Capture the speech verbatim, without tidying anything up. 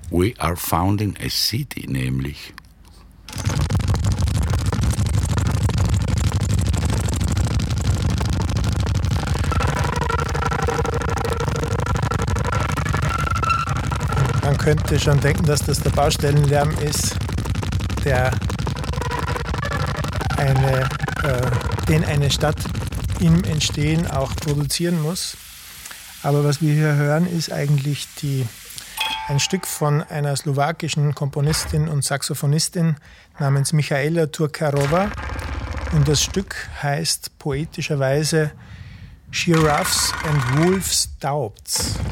We are founding a city, nämlich. Man könnte schon denken, dass das der Baustellenlärm ist, der eine, äh, den eine Stadt im Entstehen auch produzieren muss. Aber was wir hier hören, ist eigentlich die, ein Stück von einer slowakischen Komponistin und Saxophonistin namens Michaela Turkarova. Und das Stück heißt poetischerweise Giraffes and Wolves Doubts.